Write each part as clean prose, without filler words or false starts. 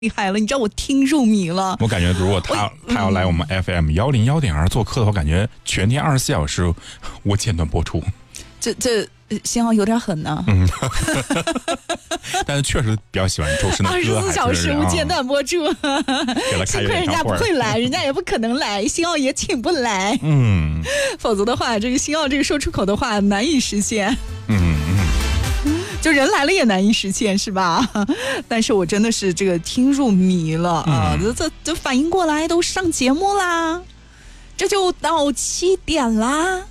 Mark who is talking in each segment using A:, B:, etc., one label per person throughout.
A: 厉害了，你知道我听入迷了。
B: 我感觉如果他要来我们 FM 101.2做客的话，感觉全天24小时无间断播出。
A: 这信号有点狠呢。
B: 但是确实比较喜欢周深的歌
A: ，24小时无间断播出。幸亏人家不会来，人家也不可能来，星耀也请不来。否则的话，这个星耀这个说出口的话难以实现。就人来了也难以实现，是吧？但是我真的是这个听入迷了啊！这反应过来都上节目啦，这就到7点啦。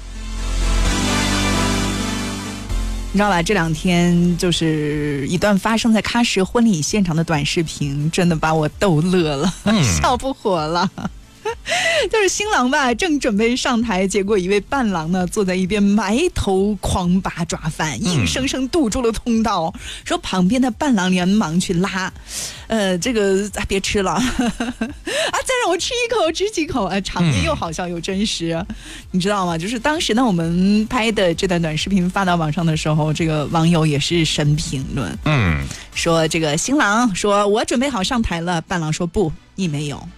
A: 你知道吧？这2天就是一段发生在喀什婚礼现场的短视频，真的把我逗乐了，笑不活了。就是新郎吧，正准备上台，结果一位伴郎呢坐在一边埋头狂拔抓饭，硬生生堵住了通道。说旁边的伴郎连忙去拉，这个别吃了啊，再让我吃一口，吃几口啊！场面又好笑又真实，你知道吗？就是当时呢，我们拍的这段短视频发到网上的时候，这个网友也是神评论，说这个新郎说我准备好上台了，伴郎说不，你没有。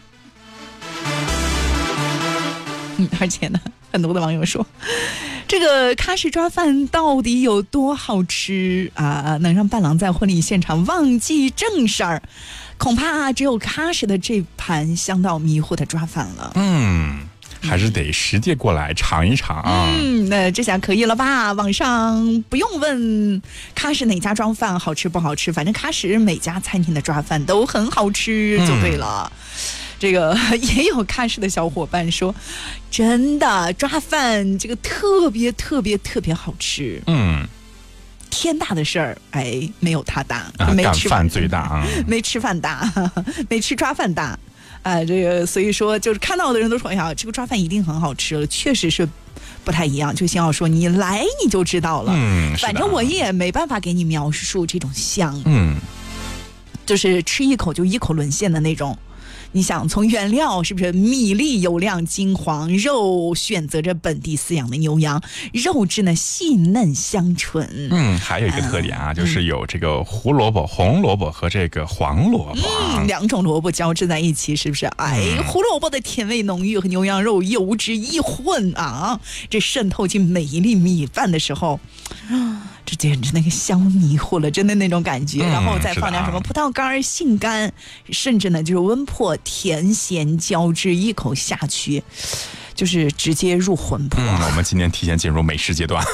A: 而且呢，很多的网友说，这个喀什抓饭到底有多好吃啊？能让伴郎在婚礼现场忘记正事儿，恐怕只有喀什的这盘香到迷糊的抓饭了。
B: 还是得实际过来尝一尝啊。
A: 那这下可以了吧？网上不用问喀什哪家抓饭好吃不好吃，反正喀什每家餐厅的抓饭都很好吃就对了。这个也有喀什的小伙伴说，真的抓饭这个特别特别特别好吃。天大的事儿，哎，没有他大，没吃
B: 饭最大啊，
A: 没吃饭大，没吃抓饭大。这个所以说，就是看到的人都说，哎呀，这个抓饭一定很好吃了，确实是不太一样。就像我说，你来你就知道了。反正我也没办法给你描述这种香。就是吃一口就一口沦陷的那种。你想从原料是不是米粒油亮金黄，肉选择着本地饲养的牛羊，肉质呢细嫩香醇。
B: 还有一个特点啊，就是有这个胡萝卜、红萝卜和这个黄萝卜
A: ，2种萝卜交织在一起，是不是？胡萝卜的甜味浓郁和牛羊肉油脂一混啊，这渗透进每一粒米饭的时候，这简直那个香迷糊了，真的那种感觉。然后再放点什么葡萄干、杏干，甚至呢就是温破，甜咸交织，一口下去就是直接入魂魄。
B: 我们今天提前进入美食阶段。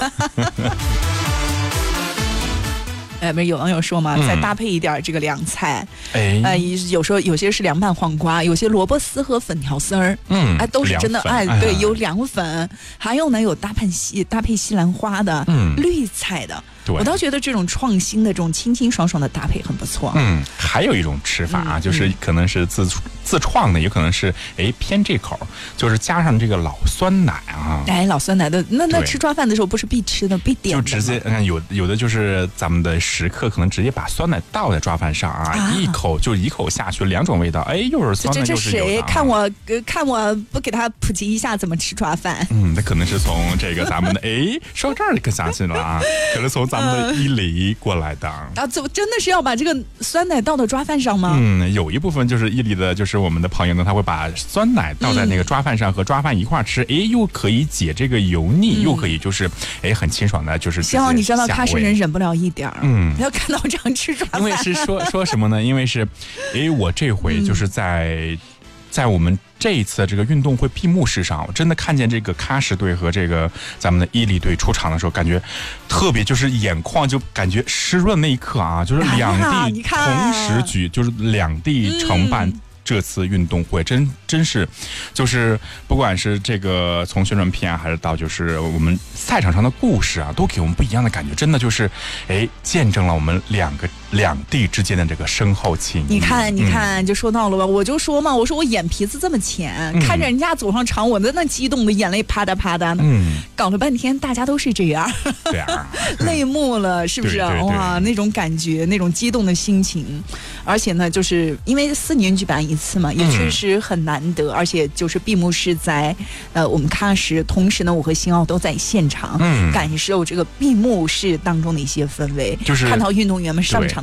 A: 不是有网友说嘛，再搭配一点这个凉菜，有时候有些是凉拌黄瓜，有些萝卜丝和粉条丝儿，都是真的，对，有凉粉，还有呢有搭配西兰花的，绿菜的。我倒觉得这种创新的这种清清爽爽的搭配很不错。
B: 还有一种吃法啊，就是可能是自创的，也可能是偏这口，就是加上这个老酸奶啊。
A: 老酸奶的那吃抓饭的时候不是必吃的必点的吗？
B: 就直接有的就是咱们的食客可能直接把酸奶倒在抓饭上啊，一口下去，2种味道，又是酸奶又是油的。
A: 这谁看我不给他普及一下怎么吃抓饭？
B: 那可能是从这个咱们的说到这儿可相信了啊，可能从咱们的伊犁过来的啊，
A: 真的是要把这个酸奶倒到抓饭上吗？
B: 有一部分就是伊犁的，就是我们的朋友呢，他会把酸奶倒在那个抓饭上，和抓饭一块吃，又可以解这个油腻，又可以就是很清爽的，就是
A: 希望你知道喀什人忍不了一点儿，要看到这样吃抓饭。
B: 因为是说什么呢？因为是，我这回就是在我们这一次的这个运动会闭幕式上，我真的看见这个喀什队和这个咱们的伊犁队出场的时候，感觉特别就是眼眶就感觉湿润那一刻啊，就是两地同时举，就是两地承办这次运动会，真是就是不管是这个从宣传片啊，还是到就是我们赛场上的故事啊，都给我们不一样的感觉，真的就是见证了我们两地之间的这个深厚情谊。
A: 你看就说到了吧，我就说嘛，我说我眼皮子这么浅，看着人家走上场，我的那激动的眼泪啪嗒啪嗒的，搞了半天大家都是这样，对啊，泪目了，是不是？对，哇，那种感觉，那种激动的心情，而且呢，就是因为4年举办一次嘛，也确实很难得，而且就是闭幕式在我们喀什，同时呢，我和新奥都在现场，感受这个闭幕式当中的一些氛围，就是看到运动员们上场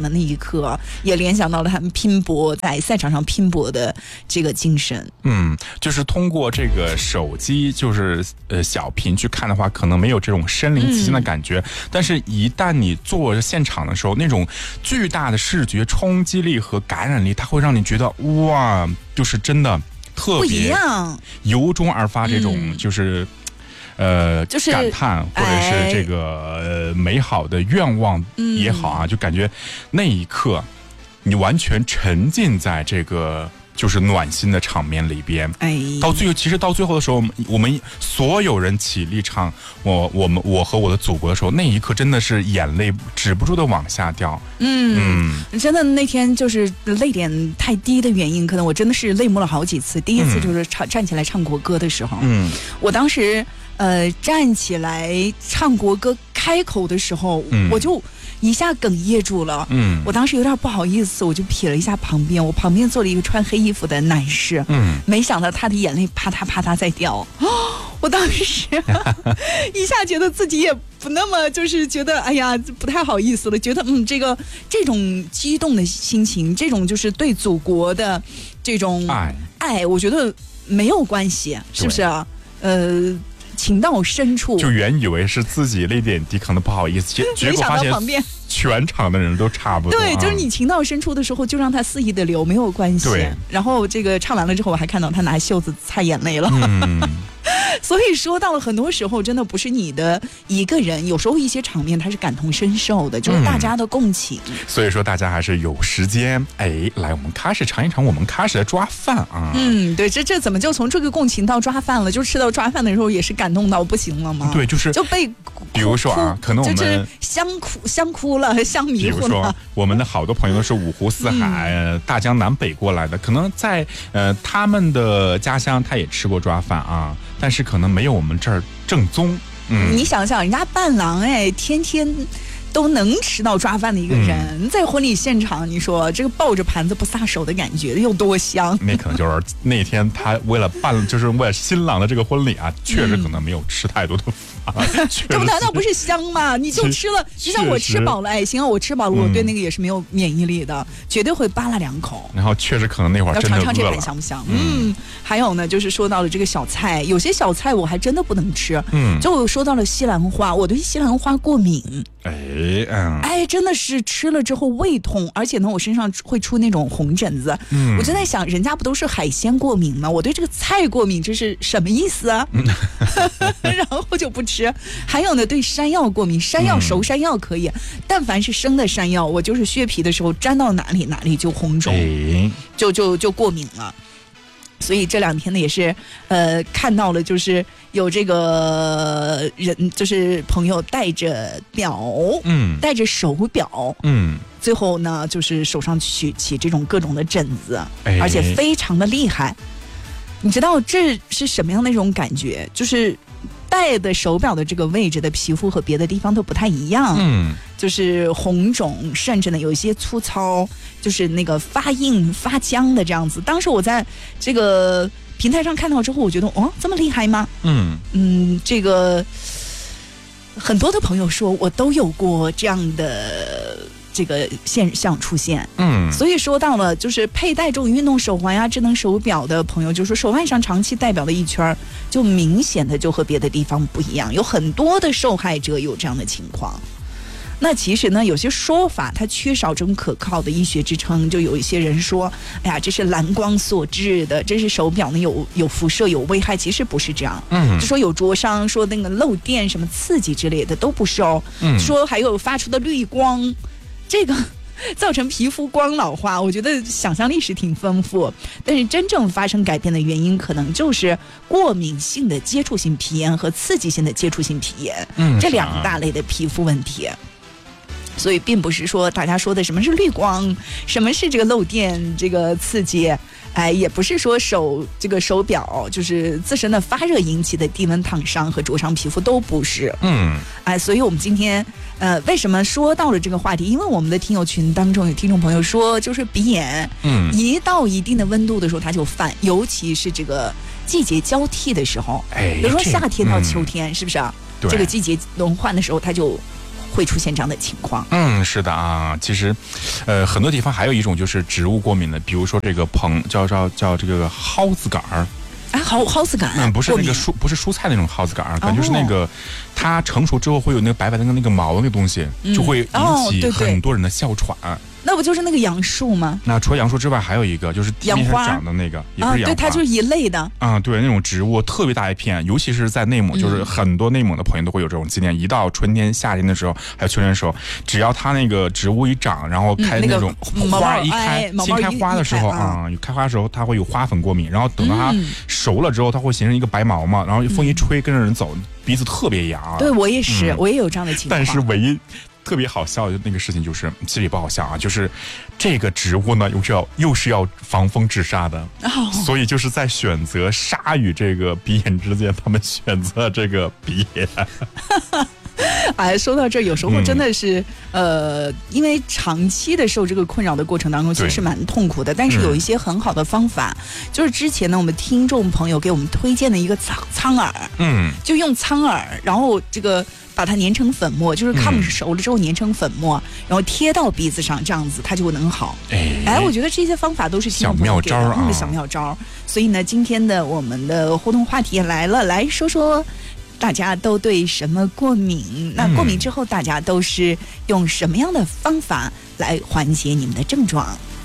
A: 的那一刻，也联想到了他们拼搏在赛场上拼搏的这个精神。
B: 就是通过这个手机，就是小屏去看的话，可能没有这种身临其境的感觉，但是一旦你坐现场的时候，那种巨大的视觉冲击力和感染力，它会让你觉得哇，就是真的特别
A: 不一样，
B: 由衷而发这种就是感叹或者是这个美好的愿望也好啊，就感觉那一刻你完全沉浸在这个就是暖心的场面里边。其实到最后的时候，我们所有人起立唱我和我的祖国的时候，那一刻真的是眼泪止不住的往下掉。
A: 真的那天就是泪点太低的原因，可能我真的是泪目了好几次。第一次就是站起来唱国歌的时候，我当时站起来唱国歌开口的时候，我就一下哽咽住了。我当时有点不好意思，我就瞥了一下旁边，我旁边坐了一个穿黑衣服的男士，没想到他的眼泪啪嗒啪嗒在掉。我当时一下觉得自己也不那么就是觉得哎呀不太好意思了，觉得这种激动的心情，这种就是对祖国的这种爱，我觉得没有关系，是不是啊？情到深处，
B: 就原以为是自己泪点低，可能不好意思，结果发现全场的人都差不多。
A: 对，就是你情到深处的时候，就让他肆意的流，没有关系。
B: 对。
A: 然后这个唱完了之后，我还看到他拿袖子擦眼泪了。所以说到了很多时候，真的不是你的一个人，有时候一些场面它是感同身受的，就是大家的共情。
B: 所以说大家还是有时间，来我们喀什尝一尝我们喀什的抓饭啊。
A: 对，这怎么就从这个共情到抓饭了？就吃到抓饭的时候也是感动到不行了吗？
B: 对，就
A: 被
B: 比如说啊，可能我们
A: 就是香哭了，香迷糊了。
B: 比如说我们的好多朋友都是五湖四海、大江南北过来的，可能在他们的家乡他也吃过抓饭啊，但是可能没有我们这儿正宗。
A: 你想想，人家伴郎天天都能吃到抓饭的一个人，在婚礼现场，你说这个抱着盘子不撒手的感觉有多香？
B: 那可能就是那天他为了新郎的这个婚礼啊，确实可能没有吃太多的饭。
A: 这不难道不是香吗？你就吃了，就像我吃饱了，行啊，我吃饱了，我对那个也是没有免疫力的，绝对会扒拉2口。
B: 然后确实可能那会儿真的饿了。
A: 要尝尝这盘香不香？还有呢，就是说到了这个小菜，有些小菜我还真的不能吃。就说到了西兰花，我对西兰花过敏。真的是吃了之后胃痛，而且呢，我身上会出那种红疹子。我就在想，人家不都是海鲜过敏吗？我对这个菜过敏，这是什么意思啊？然后就不吃。还有呢，对山药过敏，熟山药可以，但凡是生的山药，我就是削皮的时候沾到哪里就红肿，就过敏了。所以这2天呢，也是看到了，就是有这个人，就是朋友带着表，带着手表，最后呢，就是手上起这种各种的疹子，而且非常的厉害。你知道这是什么样的一种感觉？就是戴的手表的这个位置的皮肤和别的地方都不太一样，就是红肿，甚至呢有一些粗糙，就是那个发硬发僵的这样子。当时我在这个平台上看到之后，我觉得这么厉害吗？这个很多的朋友说我都有过这样的这个现象出现。所以说到了就是佩戴这种运动手环呀、智能手表的朋友，就说手腕上长期代表的一圈，就明显的就和别的地方不一样，有很多的受害者有这样的情况。那其实呢，有些说法它缺少这种可靠的医学支撑，就有一些人说，哎呀，这是蓝光所致的，这是手表呢有辐射有危害，其实不是这样。就说有灼伤，说那个漏电什么刺激之类的都不是哦。说还有发出的绿光，这个造成皮肤光老化，我觉得想象力是挺丰富，但是真正发生改变的原因可能就是过敏性的接触性皮炎和刺激性的接触性皮炎，这2大类的皮肤问题。所以并不是说大家说的什么是绿光，什么是这个漏电这个刺激，也不是说这个手表就是自身的发热引起的低温烫伤和灼伤皮肤，都不是。所以我们今天为什么说到了这个话题？因为我们的听友群当中有听众朋友说，就是鼻炎，一到一定的温度的时候它就犯，尤其是这个季节交替的时候，比如说夏天到秋天，是不是啊？这个季节轮换的时候它就会出现这样的情况。
B: 是的啊，其实，很多地方还有一种就是植物过敏的，比如说这个叫这个蒿子杆儿。
A: 蒿子杆，
B: 不是那个不是蔬菜那种蒿子杆儿，感觉是那个它成熟之后会有那个白白的那个毛的那个东西，就会引起很多人的哮喘。
A: 那不就是那个杨树吗？
B: 那除了杨树之外，还有一个就是地面上长的那个，也不是杨花，
A: 对，它就是一类的。
B: 对，那种植物特别大一片，尤其是在内蒙，就是很多内蒙的朋友都会有这种经验。一到春天、夏天的时候，还有秋天的时候，只要它那个植物一长，然后开那种花一开，新开花的时候开花的时候，它会有花粉过敏，然后等到它熟了之后，它会形成一个白毛嘛，然后风一吹，跟着人走，鼻子特别痒。
A: 对，我也是，我也有这样的情况。
B: 但是唯一特别好笑的那个事情就是，其实也不好笑啊，就是这个植物呢又是要防风治沙的，所以就是在选择沙与这个鼻炎之间，他们选择这个鼻炎。
A: 说到这儿，有时候真的是因为长期的受这个困扰的过程当中，其实是蛮痛苦的。但是有一些很好的方法，就是之前呢，我们听众朋友给我们推荐的一个苍耳，就用苍耳，然后这个把它碾成粉末，就是糠熟了之后碾成粉末，然后贴到鼻子上，这样子它就能好。我觉得这些方法都是听众朋友给的小妙招。所以呢，今天的我们的互动话题也来了，来说说大家都对什么过敏？那过敏之后，大家都是用什么样的方法来缓解你们的症状？